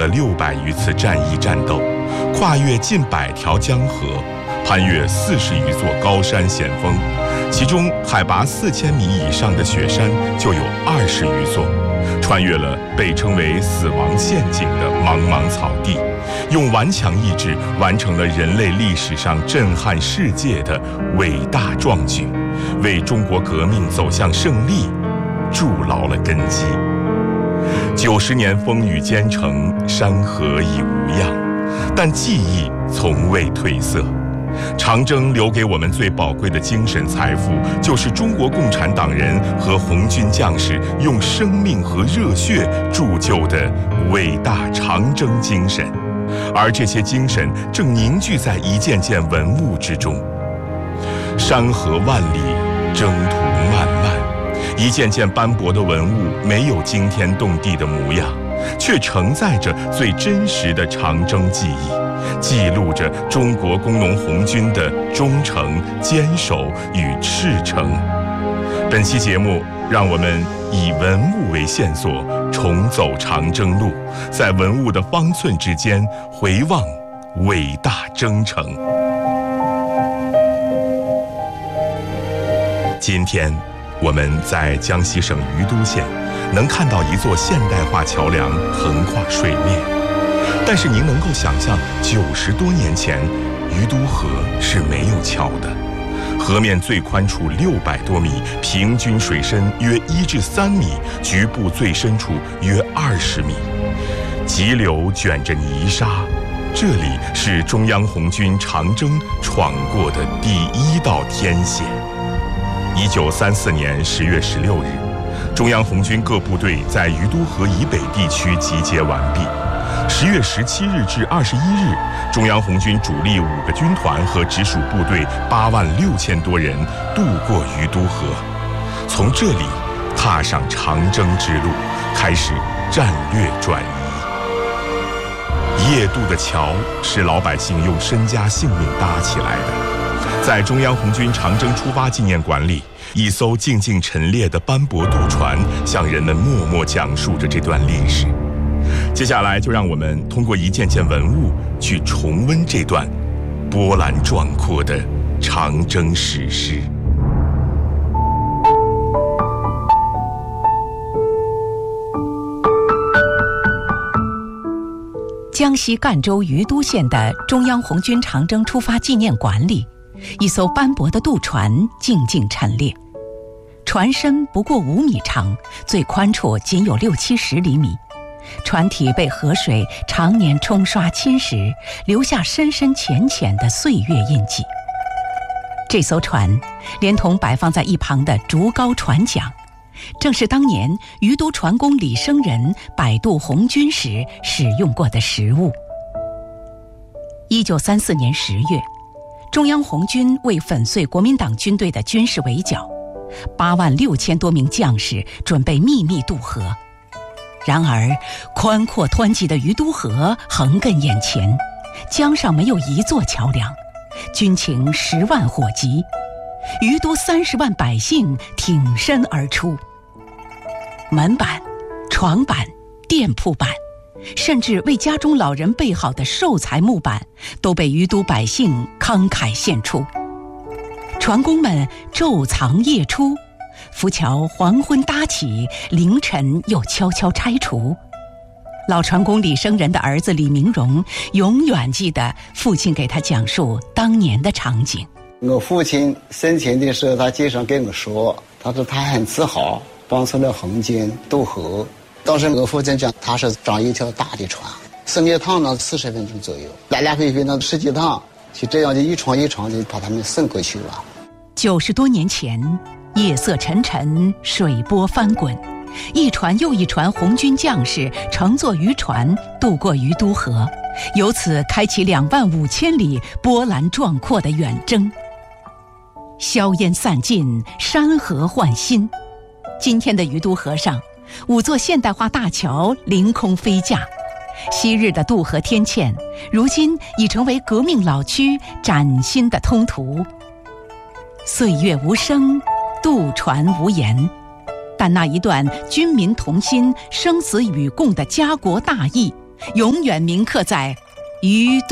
了600余次战役战斗，跨越近100条江河，攀越40余座高山险峰，其中海拔4000米以上的雪山就有20余座，穿越了被称为死亡陷阱的茫茫草地，用顽强意志完成了人类历史上震撼世界的伟大壮举，为中国革命走向胜利筑牢了根基。90年风雨兼程，山河已无恙，但记忆从未褪色。长征留给我们最宝贵的精神财富，就是中国共产党人和红军将士用生命和热血铸就的伟大长征精神，而这些精神正凝聚在一件件文物之中。山河万里，征途漫漫，一件件斑驳的文物没有惊天动地的模样，却承载着最真实的长征记忆，记录着中国工农红军的忠诚、坚守与赤诚。本期节目，让我们以文物为线索，重走长征路，在文物的方寸之间回望伟大征程。今天，我们在江西省余都县能看到一座现代化桥梁横跨水面，但是您能够想象90多年前余都河是没有桥的，河面最宽处600多米，平均水深约1至3米，局部最深处约20米，急流卷着泥沙，这里是中央红军长征闯过的第一道天险。1934年10月16日，中央红军各部队在余都河以北地区集结完毕。10月17日至21日，中央红军主力5个军团和直属部队86000多人渡过余都河，从这里踏上长征之路，开始战略转移。夜渡的桥是老百姓用身家性命搭起来的。在中央红军长征出发纪念馆里，一艘静静陈列的斑驳渡船向人们默默讲述着这段历史。接下来就让我们通过一件件文物去重温这段波澜壮阔的长征史诗。 江西赣州余都县的中央红军长征出发纪念馆里，一艘斑驳的渡船静静陈列，船身不过5米长，最宽处仅有60-70厘米，船体被河水常年冲刷侵蚀，留下深深浅浅的岁月印记。这艘船连同摆放在一旁的竹篙船桨，正是当年余都船工李生仁摆渡红军时使用过的实物。1934年10月，中央红军为粉碎国民党军队的军事围剿，86000多名将士准备秘密渡河。然而，宽阔湍急的余都河横亘眼前，江上没有一座桥梁，军情10万火急，余都30万百姓挺身而出。门板、床板、店铺板，甚至为家中老人备好的寿材木板，都被余都百姓慷慨献出。船工们昼藏夜出，浮桥黄昏搭起，凌晨又悄悄拆除。老船工李生仁的儿子李明荣永远记得父亲给他讲述当年的场景。 我父亲生前的时候，他经常跟我说，他说他很自豪帮助了红军渡河。当时我父亲讲，他是装一条大的船，4一趟呢40分钟左右，来来回回呢10几趟，就这样就一床一床就把他们送过去了。 90多年前，夜色沉沉，水波翻滚，一船又一船红军将士乘坐渔船渡过余都河，由此开启25000里波澜壮阔的远征。硝烟散尽，山河焕新。今天的余都河上，5座现代化大桥凌空飞架，昔日的渡河天堑，如今已成为革命老区崭新的通途。岁月无声，渡船无言，但那一段军民同心、生死与共的家国大义， 永远铭刻在余